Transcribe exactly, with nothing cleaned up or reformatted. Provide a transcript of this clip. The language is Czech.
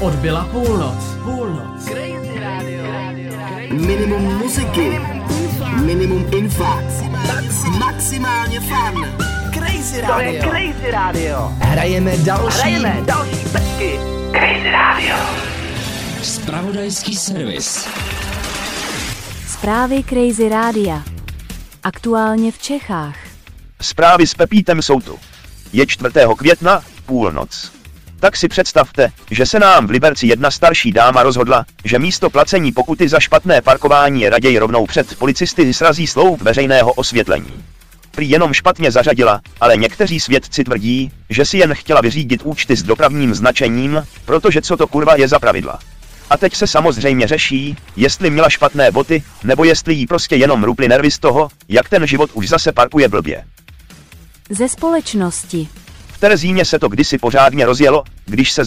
Odbyla půlnoc. Půlnoc. Crazy Radio. Minimum muziky, minimum info, maximálně fun. Crazy Radio. To je Crazy Radio. Hrajeme další. Hrajeme další pecky. Crazy Radio. Zpravodajský servis. Zprávy Crazy Rádia. Aktuálně v Čechách. Zprávy s Pepítem jsou tu. Je čtvrtého května, půlnoc. Tak si představte, že se nám v Liberci jedna starší dáma rozhodla, že místo placení pokuty za špatné parkování raději rovnou před policisty srazí sloup veřejného osvětlení. Prý jenom špatně zařadila, ale někteří svědci tvrdí, že si jen chtěla vyřídit účty s dopravním značením, protože co to kurva je za pravidla. A teď se samozřejmě řeší, jestli měla špatné boty, nebo jestli jí prostě jenom ruply nervy z toho, jak ten život už zase parkuje blbě. Ze společnosti. V Terezíně se to kdysi pořádně rozjelo, když se